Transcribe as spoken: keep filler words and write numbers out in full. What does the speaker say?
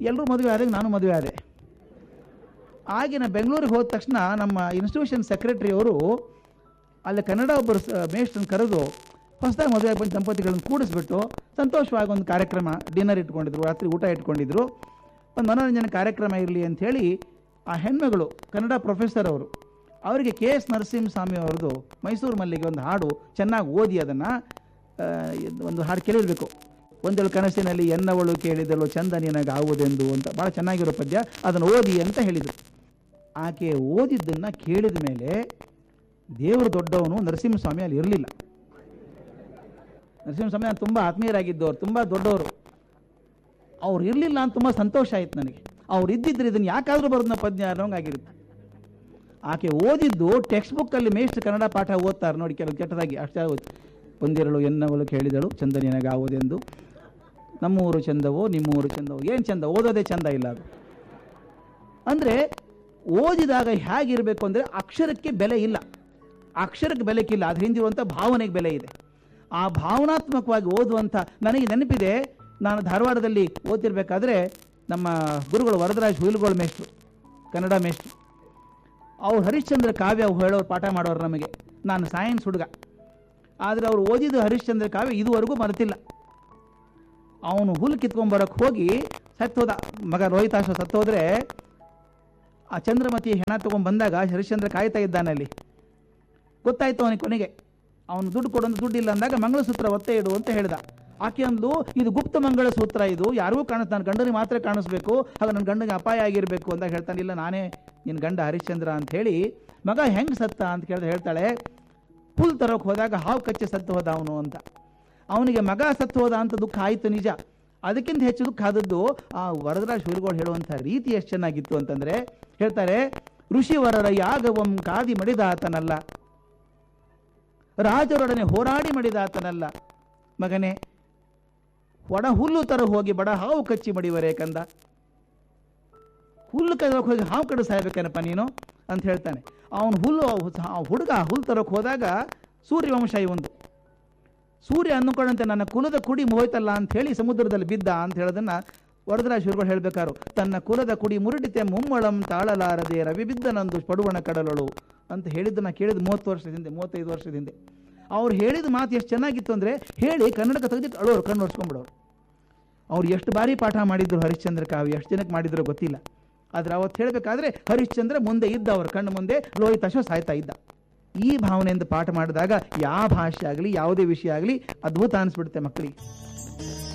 ಎಲ್ಲರೂ ಮದುವೆ ಆದಾಗ ನಾನು ಮದುವೆ ಆದೆ. ಆಗಿನ ಬೆಂಗಳೂರಿಗೆ ಹೋದ ತಕ್ಷಣ ನಮ್ಮ ಇನ್ಸ್ಟಿಟ್ಯೂಷನ್ ಸೆಕ್ರೆಟರಿ ಅವರು ಅಲ್ಲಿ ಕನ್ನಡ ಒಬ್ಬರು ಮೇಷ್ಟ್ರನ್ನ ಕರೆದು ಹೊಸದಾಗಿ ಮದುವೆ ಬಂದ ದಂಪತಿಗಳನ್ನು ಕೂಡಿಸ್ಬಿಟ್ಟು ಸಂತೋಷವಾಗಿ ಒಂದು ಕಾರ್ಯಕ್ರಮ ಡಿನ್ನರ್ ಇಟ್ಕೊಂಡಿದ್ರು, ರಾತ್ರಿ ಊಟ ಇಟ್ಕೊಂಡಿದ್ರು, ಒಂದು ಮನೋರಂಜನೆ ಕಾರ್ಯಕ್ರಮ ಇರಲಿ ಅಂಥೇಳಿ ಆ ಹೆಣ್ಮಗಳು ಕನ್ನಡ ಪ್ರೊಫೆಸರ್ ಅವರು ಅವರಿಗೆ ಕೆ ಎಸ್ ನರಸಿಂಹಸ್ವಾಮಿ ಅವ್ರದ್ದು ಮೈಸೂರು ಮಲ್ಲಿಗೆ ಒಂದು ಹಾಡು ಚೆನ್ನಾಗಿ ಓದಿ ಅದನ್ನು ಒಂದು ಹಾಡು ಕೇಳಿರಬೇಕು. ಒಂದೇಳು ಕನಸಿನಲ್ಲಿ ಎನ್ನವಳು ಕೇಳಿದಳು ಚಂದ ನಿನಗಾವುದೆಂದು ಅಂತ ಭಾಳ ಚೆನ್ನಾಗಿರೋ ಪದ್ಯ, ಅದನ್ನು ಓದಿ ಅಂತ ಹೇಳಿದರು. ಆಕೆ ಓದಿದ್ದನ್ನು ಕೇಳಿದ ಮೇಲೆ ದೇವರು ದೊಡ್ಡವನು, ನರಸಿಂಹಸ್ವಾಮಿ ಅಲ್ಲಿ ಇರಲಿಲ್ಲ. ನರಸಿಂಹಸ್ವಾಮಿ ನಾನು ತುಂಬ ಆತ್ಮೀಯರಾಗಿದ್ದವರು, ತುಂಬ ದೊಡ್ಡವರು. ಅವ್ರು ಇರಲಿಲ್ಲ ಅಂತ ತುಂಬ ಸಂತೋಷ ಆಯಿತು ನನಗೆ. ಅವ್ರು ಇದ್ದಿದ್ರೆ ಇದನ್ನು ಯಾಕಾದರೂ ಬರೋದನ್ನ ಪದ್ಯ ಅನ್ನೋಂಗಾಗಿರುತ್ತೆ. ಆಕೆ ಓದಿದ್ದು ಟೆಕ್ಸ್ಟ್ ಬುಕ್ಕಲ್ಲಿ ಮೇಷ್ಟ್ರು ಕನ್ನಡ ಪಾಠ ಓದ್ತಾರೆ ನೋಡಿ, ಕೆಲವು ಕೆಟ್ಟದಾಗಿ ಅಷ್ಟೇ ಓದಿ. ಒಂದಿರಳು ಎನ್ನವಳು ಕೇಳಿದಳು ಚಂದ ನಿನಗಾವುದೆಂದು, ನಮ್ಮೂರು ಚಂದವೋ ನಿಮ್ಮೂರು ಚಂದವೋ, ಏನು ಚಂದ, ಓದೋದೇ ಚಂದ ಇಲ್ಲ ಅದು. ಅಂದರೆ ಓದಿದಾಗ ಹೇಗಿರಬೇಕು ಅಂದರೆ ಅಕ್ಷರಕ್ಕೆ ಬೆಲೆ ಇಲ್ಲ, ಅಕ್ಷರಕ್ಕೆ ಬೆಲೆಕ್ಕಿಲ್ಲ, ಅದ್ರ ಹಿಂದಿರುವಂಥ ಭಾವನೆಗೆ ಬೆಲೆ ಇದೆ. ಆ ಭಾವನಾತ್ಮಕವಾಗಿ ಓದುವಂಥ, ನನಗೆ ನೆನಪಿದೆ, ನಾನು ಧಾರವಾಡದಲ್ಲಿ ಓದ್ತಿರ್ಬೇಕಾದ್ರೆ ನಮ್ಮ ಗುರುಗಳು ವರದರಾಜ್ ಹುಯಿಲ್ಗೋಳ್ ಮೇಷ್ಟ್ರು, ಕನ್ನಡ ಮೇಷ್ಟ್ರು, ಅವ್ರು ಹರಿಶ್ಚಂದ್ರ ಕಾವ್ಯ ಹೇಳೋರು ಪಾಠ ಮಾಡೋರು ನಮಗೆ. ನಾನು ಸೈನ್ಸ್ ಹುಡುಗ, ಆದರೆ ಅವ್ರು ಓದಿದ್ದು ಹರಿಶ್ಚಂದ್ರ ಕಾವ್ಯ ಇದುವರೆಗೂ ಮರೆತಿಲ್ಲ. ಅವನು ಹುಲ್ಲು ಕಿತ್ಕೊಂಬರೋಕ್ಕೆ ಹೋಗಿ ಸತ್ತೋದ, ಮಗ ರೋಹಿತಾಶ ಸತ್ತೋದ್ರೆ ಆ ಚಂದ್ರಮತಿ ಹೆಣ ತೊಗೊಂಡು ಬಂದಾಗ ಹರಿಶ್ಚಂದ್ರ ಕಾಯ್ತಾ ಇದ್ದಾನಲ್ಲಿ. ಗೊತ್ತಾಯ್ತು ಅವನಿಗೆ ಕೊನೆಗೆ, ಅವನು ದುಡ್ಡು ಕೊಡೋದು ದುಡ್ಡಿಲ್ಲ ಅಂದಾಗ ಮಂಗಳಸೂತ್ರ ಒತ್ತೆ ಇಡು ಅಂತ ಹೇಳ್ದ. ಆಕೆ ಅಂದು ಇದು ಗುಪ್ತ ಮಂಗಳ ಸೂತ್ರ, ಇದು ಯಾರಿಗೂ ಕಾಣಿಸ್, ನನ್ನ ಗಂಡನಿಗೆ ಮಾತ್ರ ಕಾಣಿಸ್ಬೇಕು, ಹಾಗೆ ನನ್ನ ಗಂಡನಿಗೆ ಅಪಾಯ ಆಗಿರಬೇಕು ಅಂತ ಹೇಳ್ತಾನೆ. ಇಲ್ಲ, ನಾನೇ ನಿನ್ನ ಗಂಡ ಹರಿಶ್ಚಂದ್ರ ಅಂತ ಹೇಳಿ. ಮಗ ಹೆಂಗೆ ಸತ್ತ ಅಂತ ಕೇಳಿದ್ರೆ ಹೇಳ್ತಾಳೆ, ಹುಲ್ ತರೋಕೆ ಹೋದಾಗ ಹಾವು ಕಚ್ಚಿ ಸತ್ತು ಹೋದ ಅವನು ಅಂತ. ಅವನಿಗೆ ಮಗ ಸತ್ತು ಹೋದ ಅಂತ ದುಃಖ ಆಯಿತು ನಿಜ, ಅದಕ್ಕಿಂತ ಹೆಚ್ಚು ದುಃಖ ಆದದ್ದು ಆ ವರದರಾಜ್ ಹುಯಿಲ್ಗೋಳ್ ಹೇಳುವಂಥ ರೀತಿ ಎಷ್ಟು ಚೆನ್ನಾಗಿತ್ತು ಅಂತಂದರೆ, ಹೇಳ್ತಾರೆ, ಋಷಿವರರ ಯಾಗವಂ ಕಾದಿ ಮಡಿದಾತನಲ್ಲ, ರಾಜರೊಡನೆ ಹೋರಾಡಿ ಮಡಿದಾತನಲ್ಲ, ಮಗನೇ ಒಡ ಹುಲ್ಲು ತರ ಹೋಗಿ ಬಡ ಹಾವು ಕಚ್ಚಿ ಮಡಿವರೇ ಕಂದ, ಹುಲ್ಲು ಕದಕ್ಕೆ ಹೋಗಿ ಹಾವು ಕಡೆ ಸಾಯ್ಬೇಕೇನಪ್ಪ ನೀನು ಅಂತ ಹೇಳ್ತಾನೆ. ಅವನು ಹುಲ್ಲು ಹುಡುಗ ಹುಲ್ಲು ತರೋಕೆ ಹೋದಾಗ ಸೂರ್ಯವಂಶ ಒಂದು ಸೂರ್ಯ ಅಂದುಕೊಂಡಂತೆ ನನ್ನ ಕುಲದ ಕುಡಿ ಹೋಯ್ತಲ್ಲ ಅಂತ ಹೇಳಿ ಸಮುದ್ರದಲ್ಲಿ ಬಿದ್ದ ಅಂತ ಹೇಳೋದನ್ನ ವರದರಾಜ್ ಹುಯಿಲ್ಗೋಳ್ ಹೇಳ್ಬೇಕಾರು. ತನ್ನ ಕುಲದ ಕುಡಿ ಮುರುಡಿತೆ ಮುಮ್ಮಳಂ ತಾಳಲಾರದೆ ರವಿ ಬಿದ್ದನಂದು ಪಡುವಣ ಕಡಲಳು ಅಂತ ಹೇಳಿದ್ದನ್ನ ಕೇಳಿದ ಮೂವತ್ತು ವರ್ಷದ ಹಿಂದೆ, ಮೂವತ್ತೈದು ವರ್ಷದ ಹಿಂದೆ. ಅವ್ರು ಹೇಳಿದ ಮಾತು ಎಷ್ಟು ಚೆನ್ನಾಗಿತ್ತು ಅಂದರೆ, ಹೇಳಿ ಕನ್ನಡಕ್ಕೆ ತೆಗೆದಿಟ್ಟು ಅಳೋರು, ಕಣ್ಣು ಒರೆಸ್ಕೊಂಡ್ಬಿಡೋರು. ಅವ್ರು ಎಷ್ಟು ಬಾರಿ ಪಾಠ ಮಾಡಿದ್ರು ಹರಿಶ್ಚಂದ್ರ ಕಾವ್ಯ, ಎಷ್ಟು ಜನಕ್ಕೆ ಮಾಡಿದ್ರು ಗೊತ್ತಿಲ್ಲ. ಆದರೆ ಅವತ್ತು ಹೇಳಬೇಕಾದ್ರೆ ಹರಿಶ್ಚಂದ್ರ ಮುಂದೆ ಇದ್ದ, ಅವ್ರ ಕಣ್ಣು ಮುಂದೆ ರೋಹಿತಾಶ ಸಾಯ್ತಾ ಇದ್ದ. ಈ ಭಾವನೆಯಿಂದ ಪಾಠ ಮಾಡಿದಾಗ ಯಾವ ಭಾಷೆ ಆಗಲಿ ಯಾವುದೇ ವಿಷಯ ಆಗಲಿ ಅದ್ಭುತ ಅನಿಸ್ಬಿಡುತ್ತೆ ಮಕ್ಕಳಿಗೆ.